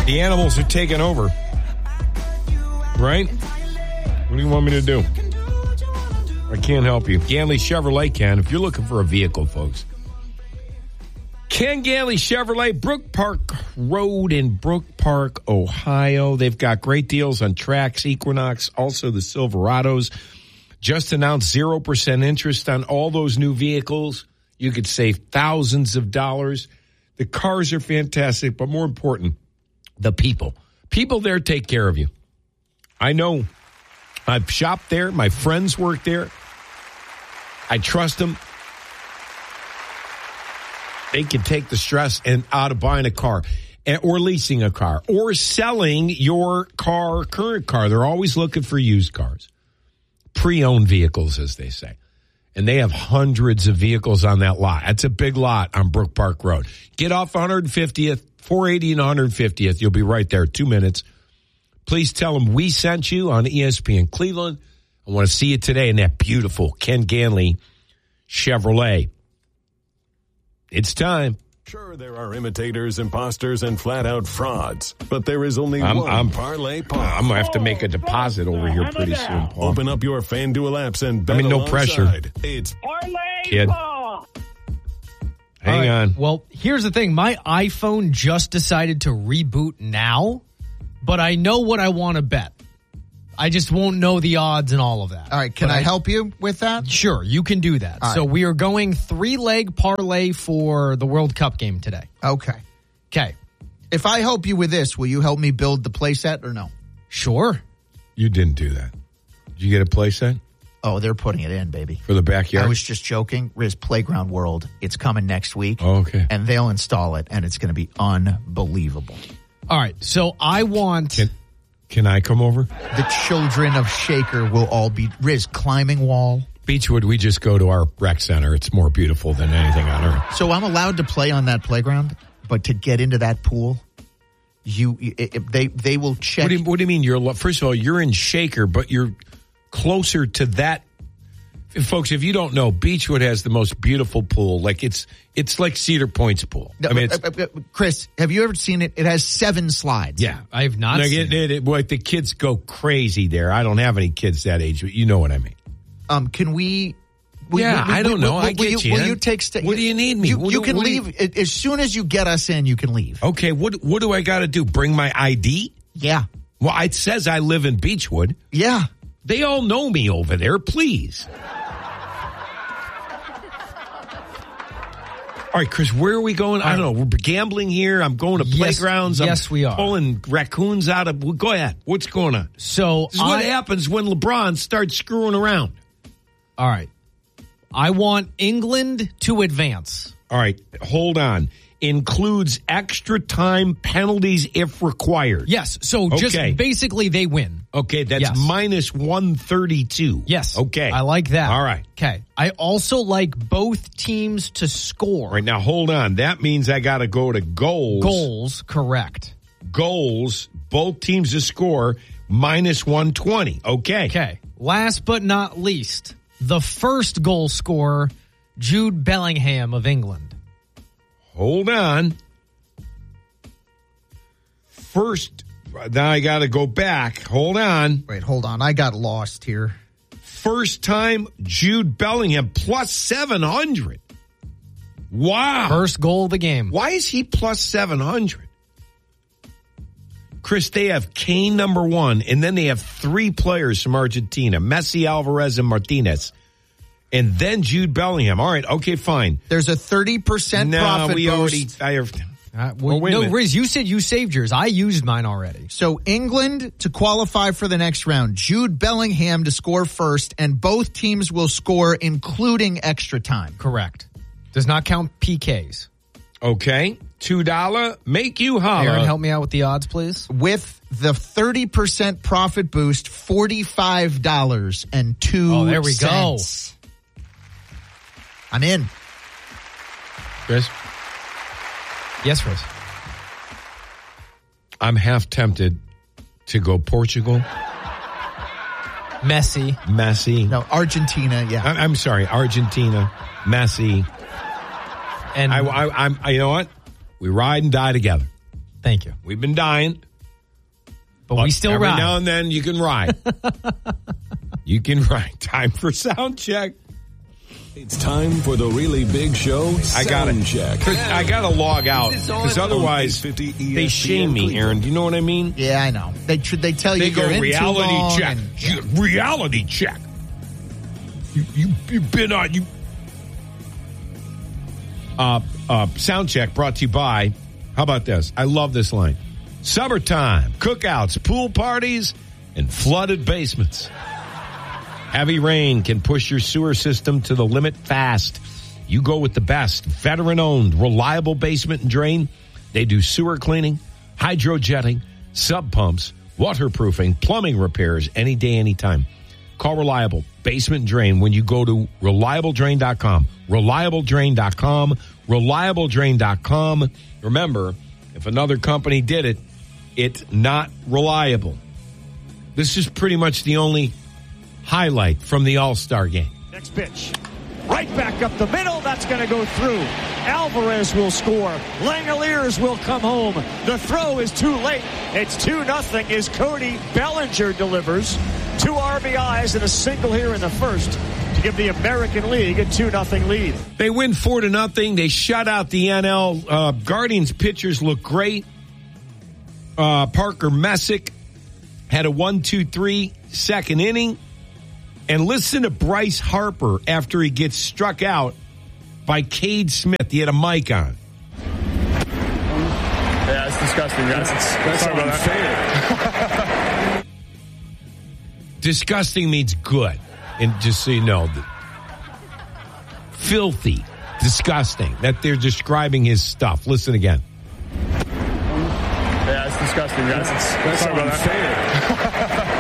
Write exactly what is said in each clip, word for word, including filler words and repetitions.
The animals are taking over. Right? What do you want me to do? I can't help you. Ganley Chevrolet can. If you're looking for a vehicle, folks. Ken Ganley Chevrolet, Brook Park Road in Brook Park, Ohio. They've got great deals on Trax, Equinox, also the Silverados. Just announced zero percent interest on all those new vehicles. You could save thousands of dollars. The cars are fantastic, but more important, the people. People there take care of you. I know. I've shopped there. My friends work there. I trust them. They can take the stress and out of buying a car or leasing a car or selling your car, current car. They're always looking for used cars, pre-owned vehicles, as they say. And they have hundreds of vehicles on that lot. That's a big lot on Brook Park Road. Get off one hundred fiftieth, four eighty and one hundred fiftieth. You'll be right there. Two minutes. Please tell them we sent you on E S P N Cleveland. I want to see you today in that beautiful Ken Ganley Chevrolet. It's time. Sure, there are imitators, imposters, and flat-out frauds, but there is only I'm, one I'm, parlay Paul. I'm going to have to make a deposit over here pretty soon, Paul. Open up your FanDuel apps and bet I mean, no alongside. pressure. It's Parlay Kid. Paul. Hang right. on. Well, here's the thing. My iPhone just decided to reboot now, but I know what I want to bet. I just won't know the odds and all of that. All right, can I, I help you with that? Sure, you can do that. All so right. we are going three-leg parlay for the World Cup game today. Okay. Okay. If I help you with this, will you help me build the play set or no? Sure. You didn't do that. Did you get a play set Oh, they're putting it in, baby. for the backyard? I was just joking. Riz Playground World, it's coming next week. Oh, okay. And they'll install it, and it's going to be unbelievable. All right, so I want... Can, can I come over? The children of Shaker will all be... Riz, climbing wall. Beechwood, we just go to our rec center. It's more beautiful than anything on earth. So I'm allowed to play on that playground, but to get into that pool, you it, it, they they will check. What do, you, what do you mean? You're first of all, you're in Shaker, but you're closer to that. Folks, if you don't know, Beechwood has the most beautiful pool. Like it's it's like Cedar Point's pool. I mean, it's, uh, uh, uh, Chris, have you ever seen it? It has seven slides. yeah, I have not like, seen it, it. it, it, like the kids go crazy there. I don't have any kids that age, but you know what I mean. Um, can we? we Yeah, we- we- I don't will- know. will- I will get you. you. Will you take? St- What do you need me? You, What you do- can what do you- leave as soon as you get us in. You can leave. Okay, what what do I got to do? Bring my I D? Yeah, Well, it says I live in Beechwood. yeah. They all know me over there. Please. All right, Chris, where are we going? I don't know. We're gambling here. I'm going to Yes, playgrounds. I'm yes, we are. Pulling raccoons out of. Well, go ahead. What's going on? So This is what I, happens when LeBron starts screwing around. all right, I want England to advance. All right, hold on. Includes extra time penalties if required. Yes, so just Okay. basically they win. Okay, that's Yes. minus one thirty-two. Yes. Okay. I like that. All right. Okay. I also like both teams to score. All right, now hold on. That means I got to go to goals. Goals, correct. Goals, both teams to score, minus one twenty. Okay. Okay. Last but not least, the first goal scorer, Jude Bellingham of England. Hold on. First, now I got to go back. Hold on. Wait, hold on. I got lost here. First time Jude Bellingham plus seven hundred. Wow. First goal of the game. Why is he plus seven hundred? Chris, they have Kane number one, and then they have three players from Argentina, Messi, Alvarez, and Martinez. And then Jude Bellingham. All right, okay, fine. There's a thirty percent No, profit we boost. already... I have, Uh, well, Oh, wait a no, minute. Riz, you said you saved yours. I used mine already. So England to qualify for the next round, Jude Bellingham to score first, and both teams will score, including extra time. Correct. Does not count P Ks. okay, two dollars, make you holler. Aaron, help me out with the odds, please. With the thirty percent profit boost, forty-five dollars and two cents. Oh, there we go. I'm in. Chris, Yes, Riz. I'm half tempted to go Portugal, Messi. Messi. No, Argentina, yeah. I, I'm sorry, Argentina, Messi. And I, I, I'm, you know what? We ride and die together. Thank you. We've been dying. But, but we still every ride. Every now and then you can ride. You can ride. Time for sound check. It's time for the really big show. I got to check. I got to log out because otherwise they shame me, Aaron. Do you know what I mean? Yeah, I know. They they tell they you go you're in reality too long check. and, yeah. Reality check. You you you've been on you. Uh, uh, sound check brought to you by. How about this? I love this line. Summertime cookouts, pool parties, and flooded basements. Heavy rain can push your sewer system to the limit fast. You go with the best, veteran-owned, reliable basement and drain. They do sewer cleaning, hydrojetting, sub pumps, waterproofing, plumbing repairs, any day, anytime. Call Reliable Basement and Drain when you go to reliable drain dot com. reliable drain dot com. reliable drain dot com. Remember, if another company did it, it's not reliable. This is pretty much the only highlight from the All-Star game. Next pitch. Right back up the middle. That's going to go through. Alvarez will score. Langoliers will come home. The throw is too late. It's two nothing as Cody Bellinger delivers. Two R B Is and a single here in the first to give the American League a two nothing lead. They win four to nothing. They shut out the N L. Uh, Guardians pitchers look great. Uh, Parker Messick had a one two three second inning. And listen to Bryce Harper after he gets struck out by Cade Smith. He had a mic on. Yeah, it's disgusting, guys. It's, That's sorry about that. Disgusting means good. And just so you know, filthy, disgusting, that they're describing his stuff. Listen again. Yeah, it's disgusting, guys. It's, That's sorry about that.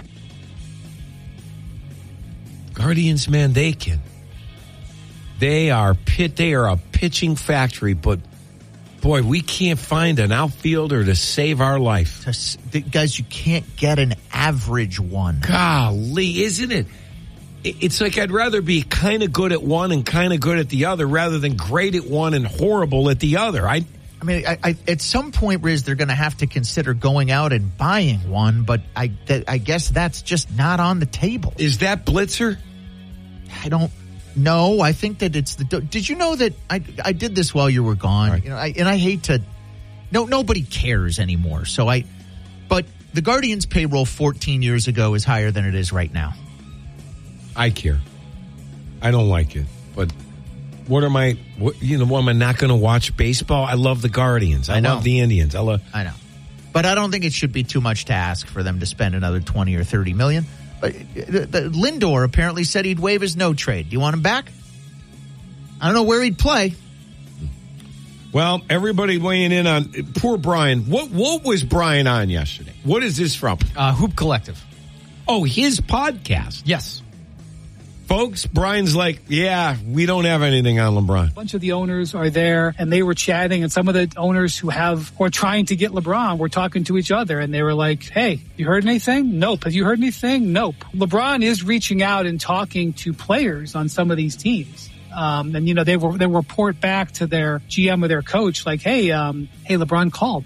Guardians, man, they can. They are pit. They are a pitching factory, but boy, we can't find an outfielder to save our life. Guys, you can't get an average one. Golly, isn't it? It's like I'd rather be kind of good at one and kind of good at the other rather than great at one and horrible at the other. I, I mean, I, I, at some point, Riz, they're going to have to consider going out and buying one, but I, that, I guess that's just not on the table. Is that Blitzer? I don't know. I think that it's the. Did you know that I I did this while you were gone? Right. You know, I, and I hate to. No, nobody cares anymore. So I, but the Guardians' payroll fourteen years ago is higher than it is right now. I care. I don't like it, but what am I? What, you know, what, am I not going to watch baseball? I love the Guardians. I, I love the Indians. I love. I know, but I don't think it should be too much to ask for them to spend another twenty or thirty million. But the, the, Lindor apparently said he'd waive his no trade. Do you want him back? I don't know where he'd play. Well, everybody weighing in on poor Brian. What what was Brian on yesterday? What is this from? Uh, Hoop Collective. Oh, his podcast. Yes. Folks, Brian's like, yeah, we don't have anything on LeBron. A bunch of the owners are there, and they were chatting, and some of the owners who have who are trying to get LeBron were talking to each other, and they were like, hey, you heard anything? Nope. Have you heard anything? Nope. LeBron is reaching out and talking to players on some of these teams. Um, and, you know, they were they report back to their G M or their coach like, hey, um, hey, LeBron called.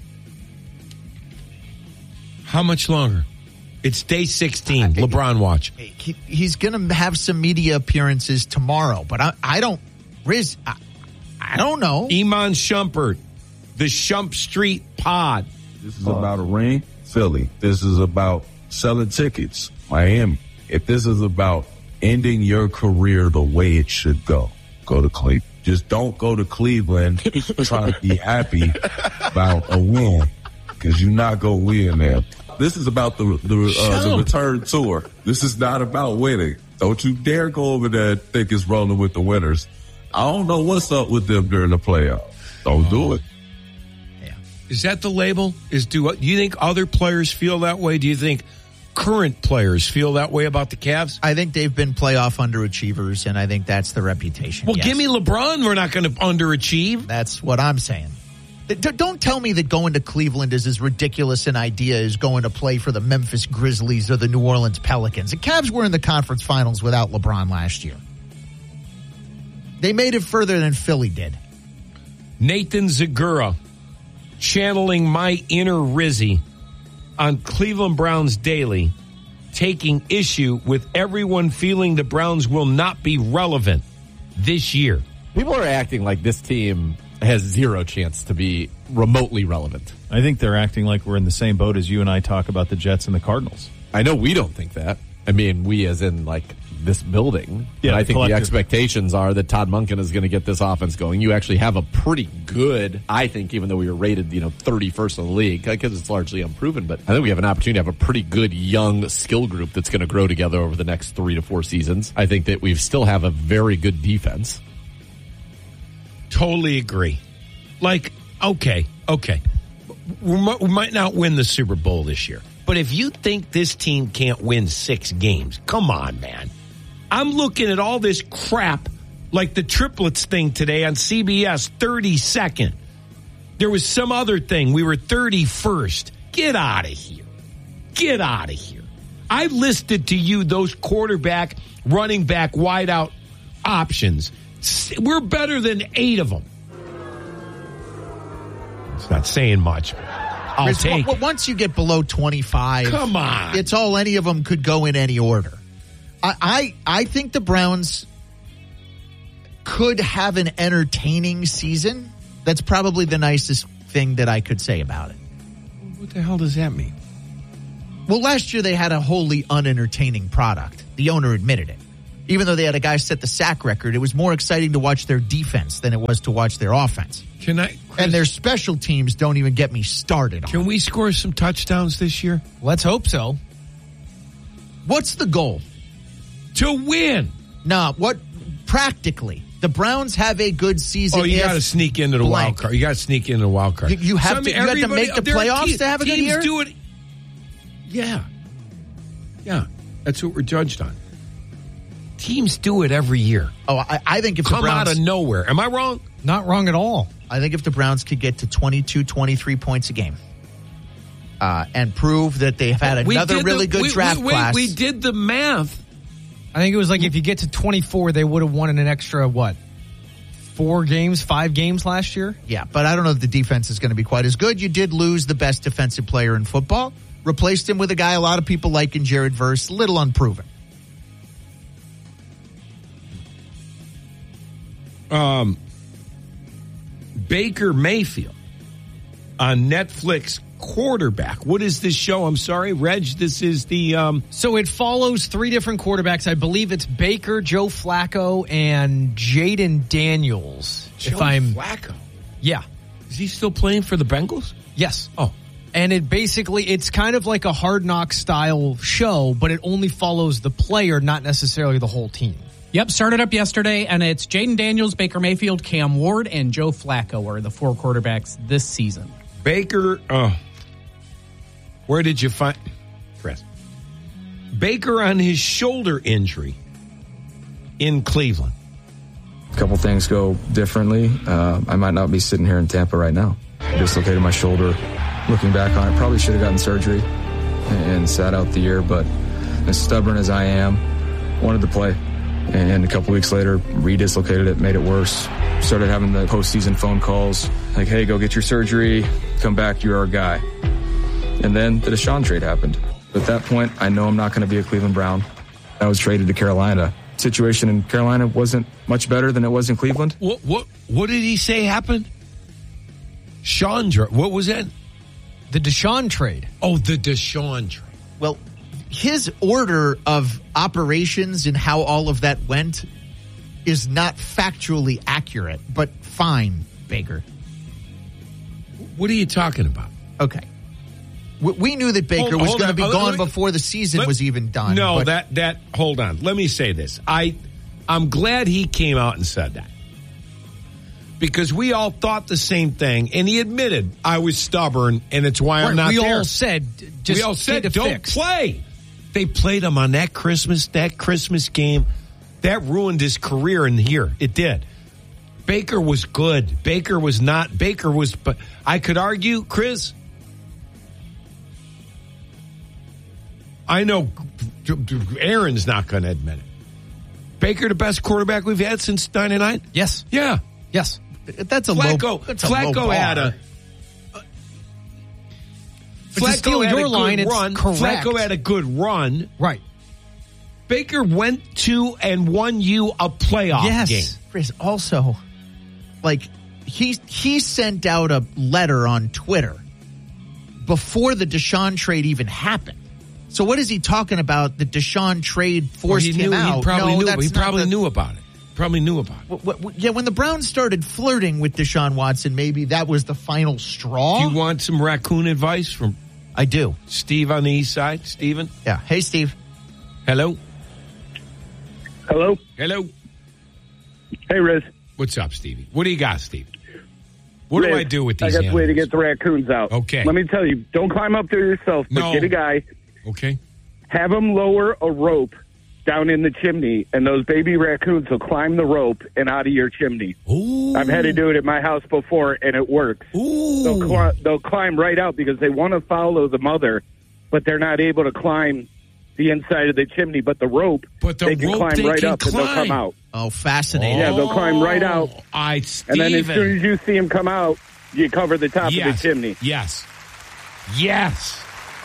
How much longer? It's day sixteen. LeBron watch. He, he's going to have some media appearances tomorrow, but I, I don't, Riz, I, I don't know. Iman Shumpert, the Shump Street Pod. This is about a ring, Philly. This is about selling tickets, Miami. If this is about ending your career the way it should go, go to Cleveland. Just don't go to Cleveland trying to be happy about a win, because you're not going to win there. This is about the the, uh, the return tour. This is not about winning. Don't you dare go over there and think it's rolling with the winners. I don't know what's up with them during the playoffs. Don't do it. Yeah. Is that the label? Is do, do you think other players feel that way? Do you think current players feel that way about the Cavs? I think they've been playoff underachievers, and I think that's the reputation. Well, yes. Give me LeBron. We're not going to underachieve. That's what I'm saying. Don't tell me that going to Cleveland is as ridiculous an idea as going to play for the Memphis Grizzlies or the New Orleans Pelicans. The Cavs were in the conference finals without LeBron last year. They made it further than Philly did. Nathan Zagura channeling my inner Rizzy on Cleveland Browns Daily, taking issue with everyone feeling the Browns will not be relevant this year. People are acting like this team has zero chance to be remotely relevant. I think they're acting like we're in the same boat as you and I talk about the Jets and the Cardinals. I know we don't think that. I mean, we as in, like, this building. Yeah, and I think collective. the expectations are that Todd Monken is going to get this offense going. You actually have a pretty good, I think, even though we were rated, you know, thirty-first in the league, because it's largely unproven, but I think we have an opportunity to have a pretty good young skill group that's going to grow together over the next three to four seasons. I think that we still have a very good defense. Totally agree. Like, okay, okay. We might, we might not win the Super Bowl this year, but if you think this team can't win six games, come on, man. I'm looking at all this crap like the triplets thing today on C B S, thirty-second. There was some other thing. We were thirty-first. Get out of here. Get out of here. I listed to you those quarterback, running back, wideout options. We're better than eight of them. It's not saying much. I'll Chris, take w- it. Once you get below twenty-five, Come on. it's all any of them could go in any order. I, I, I think the Browns could have an entertaining season. That's probably the nicest thing that I could say about it. What the hell does that mean? Well, last year they had a wholly unentertaining product. The owner admitted it. Even though they had a guy set the sack record, it was more exciting to watch their defense than it was to watch their offense. Can I? Chris, and their special teams don't even get me started on. Can we score some touchdowns this year? Let's hope so. What's the goal? To win. No, what practically? The Browns have a good season. Oh, you if got to sneak into the blank. wild card. You got to sneak into the wild card. You, you have Some- to. You have to everybody- make the there are playoffs te- to have a good teams year. do it. Yeah, yeah. That's what we're judged on. Teams do it every year. Oh, I, I think if Come the Browns out of nowhere. Am I wrong? Not wrong at all. I think if the Browns could get to twenty-two, twenty-three points a game, uh, and prove that they've had We another did really the- good we, draft we, we, class. We did the math. I think it was like if you get to twenty-four, they would have won in an extra, what, four games, five games last year? Yeah, but I don't know if the defense is going to be quite as good. You did lose the best defensive player in football. Replaced him with a guy a lot of people like in Jared Verse. Little unproven. Um, Baker Mayfield on Netflix, quarterback. What is this show? I'm sorry, Reg. This is the um. So it follows three different quarterbacks. I believe it's Baker, Joe Flacco, and Jaden Daniels. Joe if I'm Flacco. Yeah. Is he still playing for the Bengals? Yes. Oh. And it basically, it's kind of like a Hard Knock style show, but it only follows the player, not necessarily the whole team. Yep, started up yesterday, and it's Jaden Daniels, Baker Mayfield, Cam Ward, and Joe Flacco are the four quarterbacks this season. Baker, oh. Where did you find Chris? Baker on his shoulder injury in Cleveland. A couple things go differently. Uh, I might not be sitting here in Tampa right now. I dislocated my shoulder. Looking back on it, probably should have gotten surgery and, and sat out the year, but as stubborn as I am, wanted to play. And a couple weeks later, re-dislocated it, made it worse. Started having the postseason phone calls, like, hey, go get your surgery, come back, you're our guy. And then the Deshaun trade happened. At that point, I know I'm not going to be a Cleveland Brown. I was traded to Carolina. Situation in Carolina wasn't much better than it was in Cleveland. What what what did he say happened? Chandra, what was that? The Deshaun trade. Oh, the Deshaun trade. Well, his order of operations and how all of that went is not factually accurate, but fine, Baker. What are you talking about? Okay. We, we knew that Baker Hold- was hold going to on. be Let- gone let- before the season let- was even done. No, but- that that hold on. Let me say this. I I'm glad he came out and said that. Because we all thought the same thing, and he admitted I was stubborn, and it's why I'm Right, not we there. all said, just we all said, get it don't fixed. play. They played him on that Christmas, that Christmas game. That ruined his career in here. It did. Baker was good. Baker was not. Baker was, but I could argue, Chris, I know Aaron's not going to admit it. Baker, the best quarterback we've had since ninety-nine? Yes. Yeah. Yes. That's a Flacco, low, that's a low Flacco bar. had a, But to steal had your a line, good it's run. correct. Flacco had a good run. Right. Baker went to and won you a playoff yes. game. Chris, also, like, he, he sent out a letter on Twitter before the Deshaun trade even happened. So what is he talking about? The Deshaun trade forced well, he him knew, out. He probably no, knew. that's He probably the, knew about it. Probably knew about it. What, what, yeah, when the Browns started flirting with Deshaun Watson, maybe that was the final straw. Do you want some raccoon advice from? I do. Steve on the east side. Steven? Yeah. Hey, Steve. Hello. Hello. Hello. Hey, Riz. What's up, Stevie? What do you got, Steve? What Riz, do I do with these I got animals? the way to get the raccoons out. Okay. Let me tell you, don't climb up there yourself, but No. get a guy. Okay. Have him lower a rope down in the chimney, and those baby raccoons will climb the rope and out of your chimney. Ooh. I've had to do it at my house before, and it works. Ooh. They'll, cl- they'll climb right out because they want to follow the mother, but they're not able to climb the inside of the chimney. But the rope, but the they can rope climb they right can up, climb. and they'll come out. Oh, fascinating. Yeah, they'll climb right out. Oh, I, Steven. And then as soon as you see them come out, you cover the top yes. of the chimney. Yes. Yes.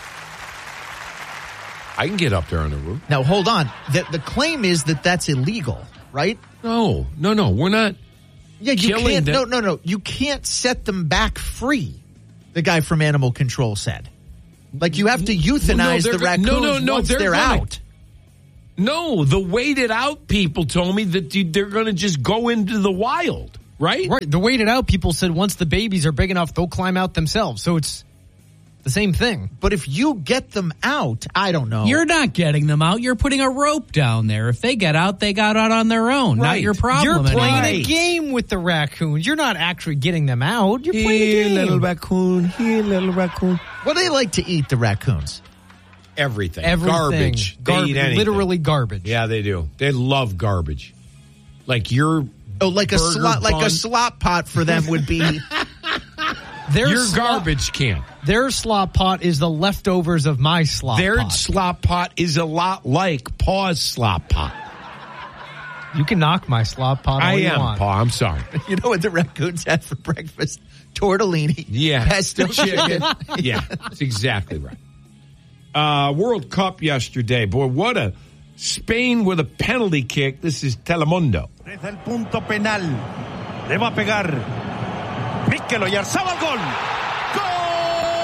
I can get up there on the roof. Now, hold on. The, the claim is that that's illegal, right? No, no, no. We're not. Yeah, you killing can't. them. No, no, no. You can't set them back free. The guy from Animal Control said, like, you have to euthanize Well, no, the go- raccoons no, no, no, once they're they're, gonna- out. No, the waited out people told me that they're going to just go into the wild, right? Right. The waited out people said once the babies are big enough, they'll climb out themselves. So it's the same thing. But if you get them out, I don't know. You're not getting them out. You're putting a rope down there. If they get out, they got out on their own. Not Right. your problem. You're playing anymore. a game with the raccoons. You're not actually getting them out. You're playing Here, a game. little raccoon. Here, little raccoon. What do they like to eat, the raccoons? Everything. Everything. Garbage. They Gar- eat anything. Literally garbage. Yeah, they do. They love garbage. Like your Oh, like a burger slop, like bun. a slop pot for them would be. Their your slop- garbage can. Their slop pot is the leftovers of my slop Their pot. slop pot is a lot like Paw's slop pot. You can knock my slop pot all I you am, want. Paw. I'm sorry. You know what the raccoons had for breakfast? Tortellini. Yeah. Pesto chicken. Yeah, that's exactly right. Uh, World Cup yesterday. Boy, what a Spain with a penalty kick. This is Telemundo. Desde el punto penal le va a pegar Mikel Oyarzabal, gol.